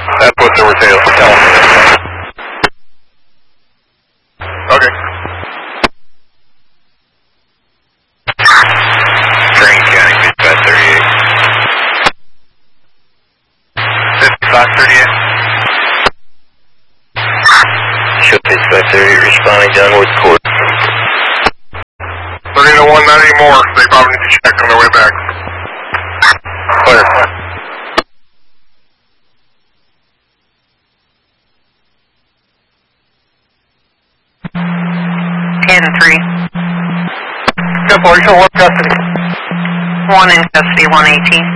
That puts over tail. Okay. Green County, 5538. 5538. Show 5538 responding Dunwood Court. 30-1, not anymore. They probably need to check on their way back. Clear. 10-3. 10-4, you show 1 custody. 1 in custody, 118.